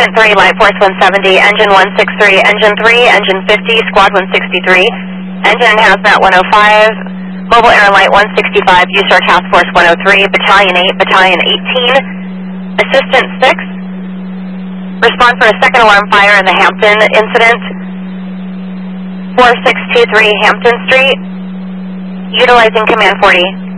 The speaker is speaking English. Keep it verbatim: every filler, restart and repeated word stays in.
Sequent three, Light Force one seventy, Engine one sixty-three, Engine three, Engine fifty, Squad one sixty-three, Engine and Hazmat one oh five, Mobile Air Light one sixty-five, U S A R Task Force one oh three, Battalion eight, Battalion eighteen, Assistant six, respond for a second alarm fire in the Hampton incident, four six two three Hampton Street, utilizing Command forty.